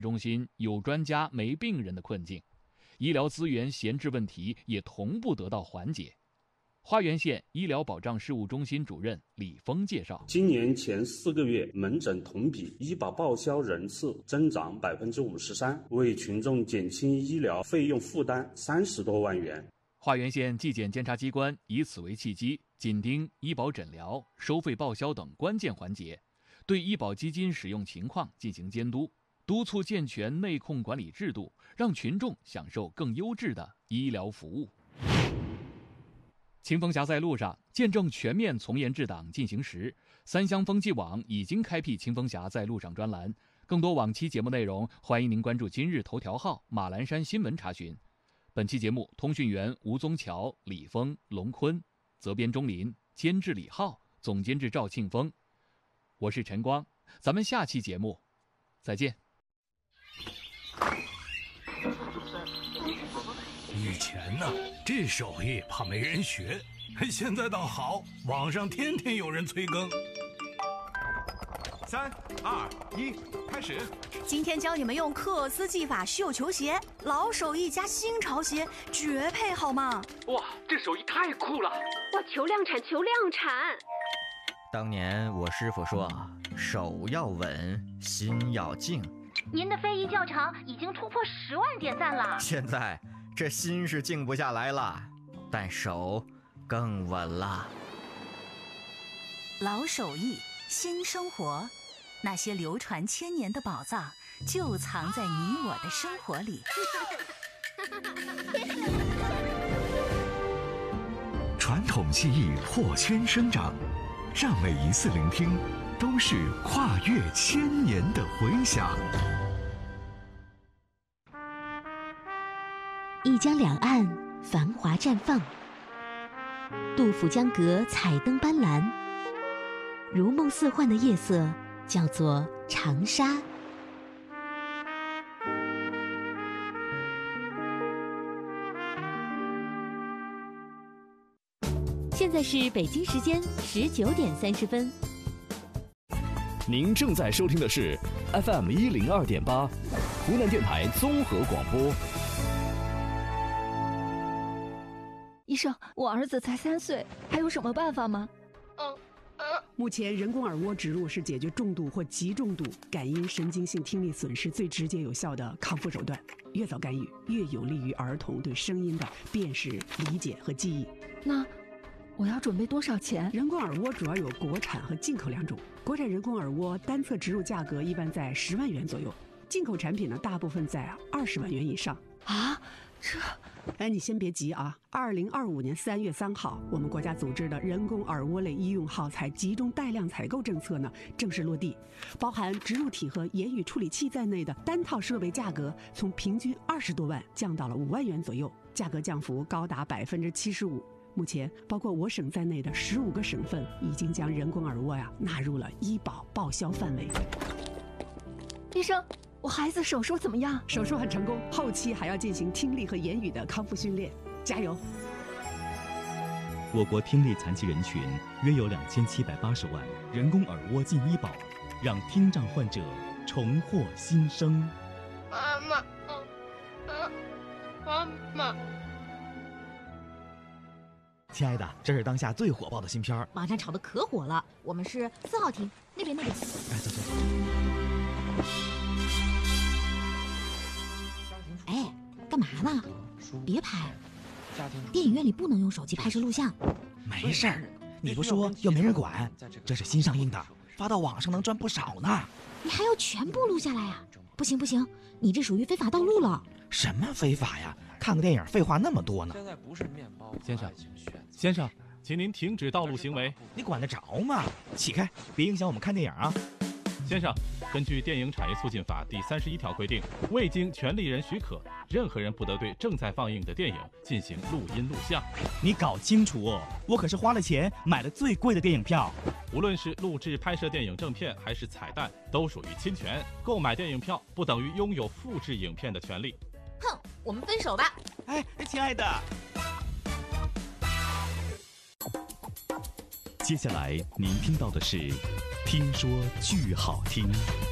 中心有专家没病人的困境，医疗资源闲置问题也同步得到缓解。花源县医疗保障事务中心主任李峰介绍， 今年前4个月门诊同比医保报销人次增长53%，为群众减轻医疗费用负担30多万元。 花源县纪检监察机关以此为契机，紧盯医保诊疗、收费报销等关键环节，对医保基金使用情况进行监督，督促健全内控管理制度，让群众享受更优质的医疗服务。清风峡在路上，见证全面从严治党进行时。三湘风纪网已经开辟清风峡在路上专栏，更多往期节目内容，欢迎您关注今日头条号、马栏山新闻查询。本期节目，通讯员吴宗桥、李峰、龙坤，责编钟林，监制李浩，总监制赵庆峰。我是陈光，咱们下期节目再见。 以前呢，这手艺怕没人学，现在倒好，网上天天有人催更。 3、2、1，开始！ 今天教你们用克斯技法绣球鞋，老手艺加新潮鞋，绝配好吗？ 哇，这手艺太酷了！ 哇，求量产，求量产！ 当年我师傅说，手要稳，心要静。 您的非遗教程已经突破10万点赞了。 现在这心是静不下来了，但手更稳了。 老手艺，新生活，那些流传千年的宝藏，就藏在你我的生活里。 传统技艺破圈生长，让每一次聆听都是跨越千年的回响。 一江两岸繁华绽放，杜甫江阁彩灯斑斓，如梦似幻的夜色叫做长沙。现在是北京时间19点30分。 您正在收听的是 FM 102.8，湖南电台综合广播。 医生，我儿子才3岁，还有什么办法吗？ 目前人工耳蜗植入是解决重度或极重度感音神经性听力损失最直接有效的康复手段。越早干预，越有利于儿童对声音的辨识、理解和记忆。 那我要准备多少钱？ 人工耳蜗主要有国产和进口2种。国产人工耳蜗单侧植入价格一般在10万元左右，进口产品呢大部分在20万元以上。 啊，这…… 哎，你先别急啊！2025年3月3号，我们国家组织的人工耳蜗类医用耗材集中带量采购政策呢正式落地，包含植入体和言语处理器在内的单套设备价格从平均20多万降到了5万元左右，价格降幅高达75%。目前，包括我省在内的15个省份已经将人工耳蜗纳入了医保报销范围。 医生，我孩子手术怎么样？ 手术很成功，后期还要进行听力和言语的康复训练，加油！ 我国听力残疾人群约有2780万，人工耳蜗进医保，让听障患者重获新生。 妈妈，妈妈。 亲爱的，这是当下最火爆的新片， 网上炒的可火了。我们是4号厅，那边。哎， 走。 哎，干嘛呢？别拍！电影院里不能用手机拍摄录像。 没事儿，你不说又没人管。这是新上映的，发到网上能赚不少呢。 你还要全部录下来呀？不行，你这属于非法盗录了。 什么非法呀？看个电影废话那么多呢。 现在不是面包。 先生，请您停止盗录行为。 你管得着吗？起开，别影响我们看电影啊！ 先生，根据电影产业促进法第31条规定，未经权利人许可，任何人不得对正在放映的电影进行录音录像。 你搞清楚哦，我可是花了钱买了最贵的电影票。 无论是录制拍摄电影正片还是彩蛋，都属于侵权。购买电影票不等于拥有复制影片的权利。 哼，我们分手吧。 哎，亲爱的。 接下来您听到的是，听说剧好听。